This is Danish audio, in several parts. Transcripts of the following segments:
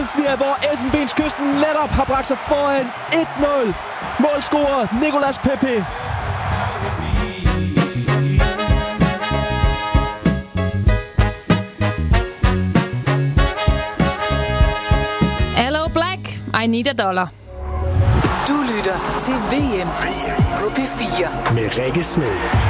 Sofia, hvor Elfenbenskysten netop har bragt sig foran 1-0. Målscorer Nicolas Pepe. Hello Black, I need a dollar. Du lytter til VM på P4 med Rikke Smed.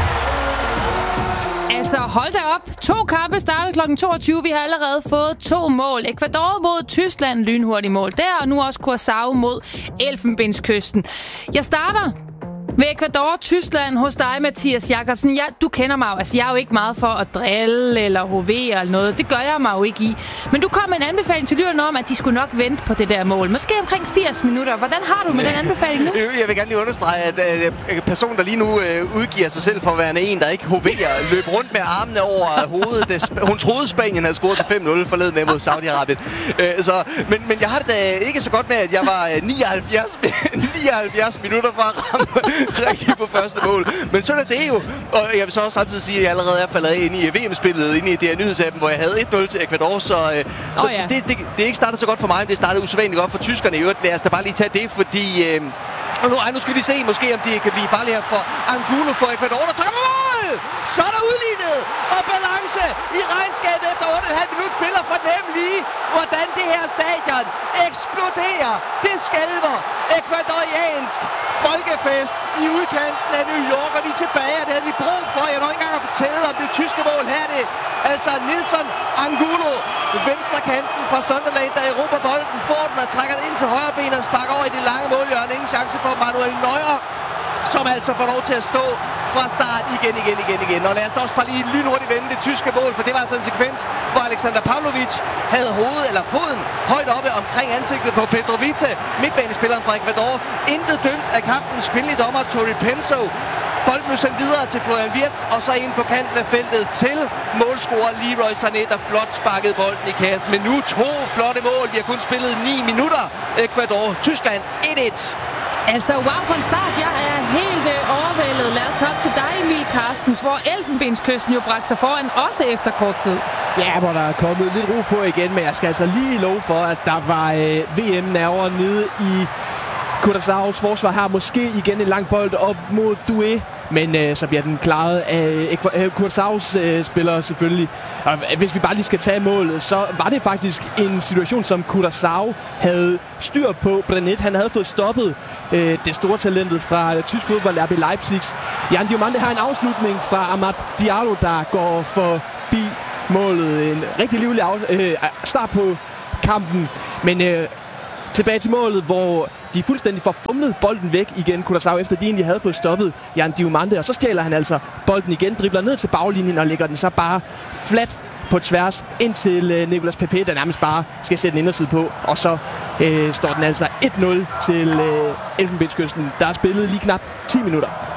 Altså, hold da op. 2 kampe starter kl. 22. Vi har allerede fået 2 mål. Ecuador mod Tyskland, lynhurtigt mål der, og nu også Curaçao mod Elfenbenskysten. Jeg starter ved Ecuador, Tyskland hos dig, Mathias Jakobsen. Du kender mig jo. Altså, jeg er jo ikke meget for at drille eller hovere eller noget. Det gør jeg mig jo ikke i. Men du kom med en anbefaling til lytterne om, at de skulle nok vente på det der mål. Måske omkring 80 minutter. Hvordan har du med den anbefaling nu? Jeg vil gerne lige understrege, at personen, der lige nu udgiver sig selv for at være en, der ikke hoverer, løb rundt med armene over hovedet. Hun troede, Spanien havde scoret til 5-0 forleden mod Saudi-Arabien. Men jeg har det da ikke så godt med, at jeg var 79 minutter fra at ramme rigtigt på første mål. Men så er det jo. Og jeg vil så også samtidig sige, at jeg allerede er faldet ind i VM-spillet, ind i det her nyhedsappen, hvor jeg havde 1-0 til Ecuador. Så det er ikke startet så godt for mig, men det startede usædvanligt godt for tyskerne i øvrigt. Lad os da bare lige tage det, fordi... nu skal vi se, måske om de kan blive farlige her for Angulo for Ecuador, der trækker mål! Så er der udlignet og balance i regnskabet efter 8,5 minutter spiller fornemmelige, hvordan det her stadion eksploderer. Det skalver ecuadoriansk folkefest i udkanten af New York, og de er tilbage, og det havde de brug for. Jeg når ikke engang at fortælle om det tyske mål. Her er det altså Nilson Angulo, venstrekanten fra Sunderland, der erobrer bolden, får den og trækker den ind til højre ben og sparker over i det lange målhjørne. Ingen chance for Manuel Neuer, som altså får lov til at stå fra start igen. Og lad os da også bare lige lynhurtigt vende det tyske mål, for det var altså en sekvens, hvor Alexander Pavlovic havde foden højt oppe omkring ansigtet på Petrovic, midtbanespilleren fra Ecuador. Intet dømt af kampens kvindelige dommer, Tori Penso. Bolden blev sendt videre til Florian Wirtz, og så ind på kanten af feltet til målscorer Leroy Sané, der flot sparkede bolden i kassen. Men nu 2 flotte mål. Vi har kun spillet 9 minutter. Ecuador, Tyskland 1-1. Altså, wow for en start. Jeg er helt overvældet. Lad os hoppe til dig, Emil Carstens, hvor Elfenbenskysten jo bragte sig foran, også efter kort tid. Ja, hvor der er kommet lidt ro på igen, men jeg skal altså lige love for, at der var VM-nerver nede i Curaçaos forsvar her. Måske igen en lang bold op mod Doué. Men så bliver den klaret af Curaçaos spillere selvfølgelig. Og hvis vi bare lige skal tage målet, så var det faktisk en situation, som Curaçao havde styr på. Brenet, han havde fået stoppet det store talentet fra tysk fodbold, RB Leipzigs Jan Diomande har en afslutning fra Amad Diallo, der går forbi målet. En rigtig livlig start på kampen. Men tilbage til målet, hvor de fuldstændig får fumlet bolden væk igen, Curaçao, efter de egentlig havde fået stoppet Jan Diomande. Og så stjæler han altså bolden igen, dribler ned til baglinjen og lægger den så bare flat på tværs ind til Nicolas Pepe, der nærmest bare skal sætte en inderside på. Og så står den altså 1-0 til Elfenbenskysten. Der er spillet lige knap 10 minutter.